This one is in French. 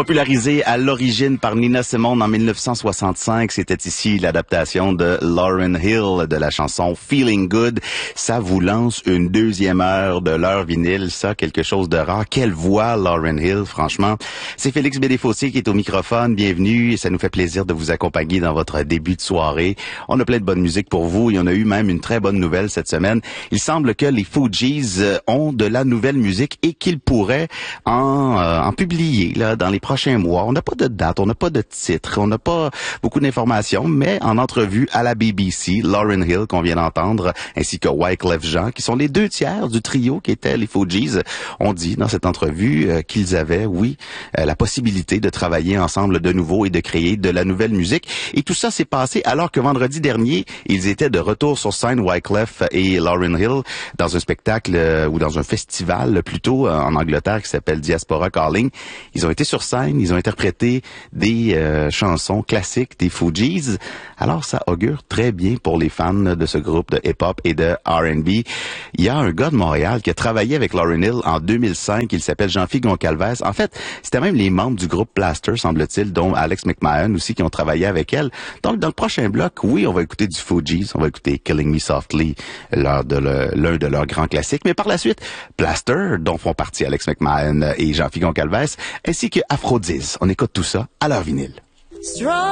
Popularisé à l'origine par Nina Simone en 1965, c'était ici l'adaptation de Lauryn Hill de la chanson Feeling Good. Ça vous lance une deuxième heure de l'heure vinyle, ça, quelque chose de rare. Quelle voix, Lauryn Hill, franchement. C'est Félix Bédéfossé qui est au microphone. Bienvenue, ça nous fait plaisir de vous accompagner dans votre début de soirée. On a plein de bonne musique pour vous. Il y en a eu même une très bonne nouvelle cette semaine. Il semble que les Fugees ont de la nouvelle musique et qu'ils pourraient en publier là dans les prochains mois. On n'a pas de date, on n'a pas de titre, on n'a pas beaucoup d'informations, mais en entrevue à la BBC, Lauryn Hill, qu'on vient d'entendre, ainsi que Wyclef Jean, qui sont les deux tiers du trio qui étaient les Fugees, ont dit dans cette entrevue qu'ils avaient, oui, la possibilité de travailler ensemble de nouveau et de créer de la nouvelle musique. Et tout ça s'est passé alors que vendredi dernier, ils étaient de retour sur scène, Wyclef et Lauryn Hill, dans un spectacle ou dans un festival plutôt en Angleterre qui s'appelle Diaspora Calling. Ils ont été sur scène, ils ont interprété des chansons classiques des Fugees. Alors ça augure très bien pour les fans de ce groupe de hip-hop et de R&B. Il y a un gars de Montréal qui a travaillé avec Lauryn Hill en 2005. Il s'appelle Jean-Philippe Goncalves. En fait, c'était même les membres du groupe Plaster, semble-t-il, dont Alex McMahon aussi, qui ont travaillé avec elle. Donc, dans le prochain bloc, oui, on va écouter du Fugees. On va écouter Killing Me Softly, l'un de leurs grands classiques. Mais par la suite, Plaster, dont font partie Alex McMahon et Jean-Philippe Goncalves, ainsi que Aphrodise. On écoute tout ça à l'heure vinyle.